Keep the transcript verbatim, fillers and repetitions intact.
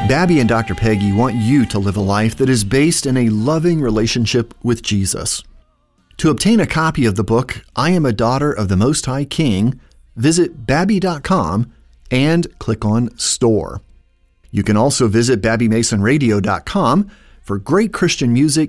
Babby and Doctor Peggy want you to live a life that is based in a loving relationship with Jesus. To obtain a copy of the book, I Am a Daughter of the Most High King, visit babby dot com and click on Store. You can also visit babby mason radio dot com for great Christian music